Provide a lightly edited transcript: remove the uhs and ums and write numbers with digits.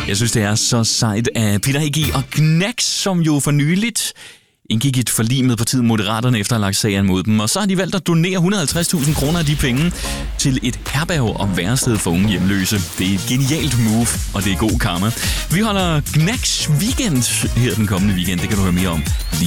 Jeg synes, det er så sejt af Peter Heggie og Gnags, som jo for nyligt indgik et forlig med partiet Moderaterne efter at have lagt sagen mod dem. Og så har de valgt at donere 150.000 kroner af de penge til et herberg og værested for unge hjemløse. Det er et genialt move, og det er god karma. Vi holder Gnags weekend her den kommende weekend. Det kan du høre mere om lige